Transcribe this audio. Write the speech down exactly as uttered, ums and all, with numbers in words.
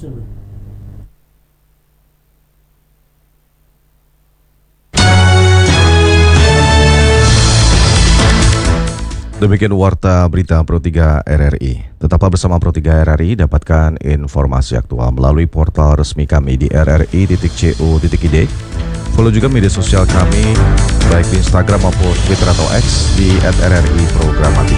Demikian warta berita Pro tiga R R I. Tetaplah bersama Pro tiga R R I, dapatkan informasi aktual melalui portal resmi kami di r r i titik co titik i d. Follow juga media sosial kami baik di Instagram maupun Twitter atau X di at r r i programmatik.